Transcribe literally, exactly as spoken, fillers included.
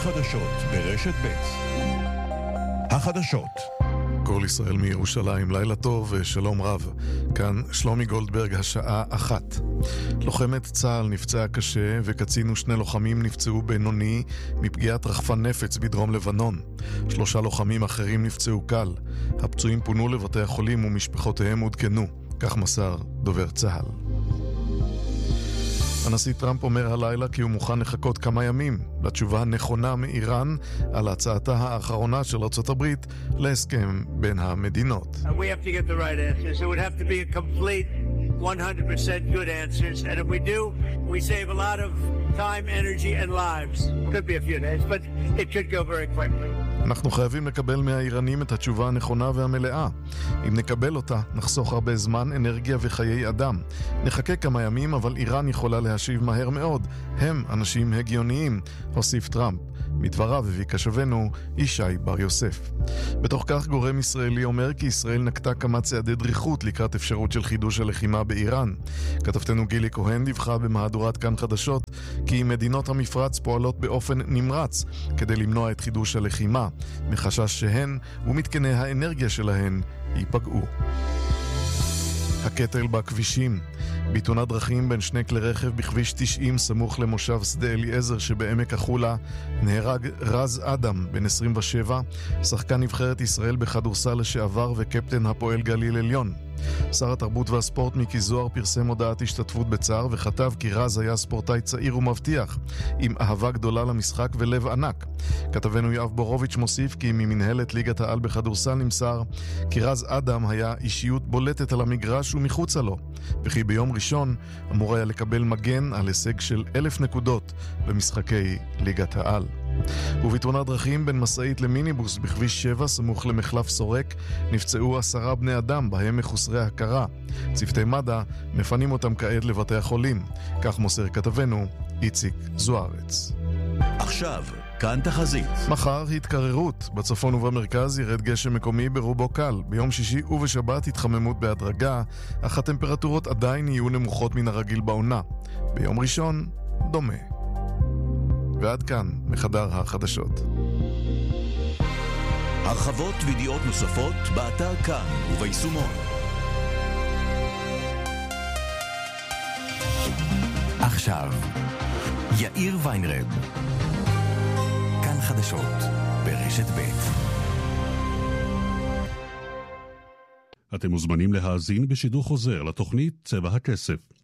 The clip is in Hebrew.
החדשות ברשת ב'. החדשות. כל ישראל מירושלים, לילה טוב ושלום רב. כאן שלומי גולדברג, השעה אחת. לוחמת צה"ל נפצעה קשה וקצין ושני לוחמים נפצעו בינוני מפגיעת רחפן נפץ בדרום לבנון. שלושה לוחמים אחרים נפצעו קל. הפצועים פונו לבתי החולים ומשפחותיהם עודכנו, כך מסר דובר צה"ל. הנשיא טראמפ אומר הלילה כי הוא מוכן לחכות כמה ימים לתשובה הנכונה מאיראן על הצעתה האחרונה של ארצות הברית להסכם בין המדינות. We have to get the right answers. It would have to be a complete one hundred percent good answers. And if we do, we save a lot of time, energy and lives. Could be a few days, but it could go very quickly. אנחנו חייבים לקבל מהאיראנים את התשובה הנכונה והמלאה. אם נקבל אותה, נחסוך הרבה זמן, אנרגיה וחיי אדם. נחכה כמה ימים, אבל איראן יכולה להשיב מהר מאוד. הם אנשים הגיוניים, הוסיף טראמפ. מדבריו הביא קשבנו ישי בר יוסף. בתוך כך גורם ישראלי אומר כי ישראל נקטה כמה צעדי דריכות לקראת אפשרות של חידוש הלחימה באיראן. כתבתנו גילי כהן דיווחה במהדורת כאן חדשות כי מדינות המפרץ פועלות באופן נמרץ כדי למנוע את חידוש הלחימה, מחשש שהן ומתקני האנרגיה שלהן ייפגעו. הקטל בכבישים. בתאונת דרכים בין שני כלי רכב בכביש תשעים סמוך למושב שדה אליעזר שבעמק החולה נהרג רז אדם בן עשרים ושבע, שחקן נבחרת ישראל בכדורסל לשעבר וקפטן הפועל גליל עליון. שר התרבות והספורט מיקי זוהר פרסם הודעת השתתפות בצער וכתב כי רז היה ספורטאי צעיר ומבטיח עם אהבה גדולה למשחק ולב ענק. כתבנו יואב בורוביץ' מוסיף כי ממנהלת ליגת העל בכדורסל נמסר כי רז אדם היה אישיות בולטת על המגרש ומחוצה לו, וכי ביום ראשון אמור היה לקבל מגן על הישג של אלף נקודות במשחקי ליגת העל. ובתאונת דרכים בין מסעית למיניבוס בכביש שבע סמוך למחלף סורק נפצעו עשרה בני אדם, בהם מחוסרי הכרה. צוותי מד"א מפנים אותם כעת לבתי החולים, כך מוסר כתבנו איציק זוארץ. עכשיו כאן תחזית. מחר התקררות, בצפון ובמרכז ירד גשם מקומי ברובו קל. ביום שישי ובשבת התחממות בהדרגה, אך הטמפרטורות עדיין יהיו נמוכות מן הרגיל בעונה. ביום ראשון דומה. ועד כאן מחדר החדשות. הרחבות וידיעות נוספות באתר כאן וביישומון. עכשיו יאיר ויינרב, כאן חדשות ברשת ב'. אתם מוזמנים להאזין בשידור חוזר לתוכנית צבע הכסף.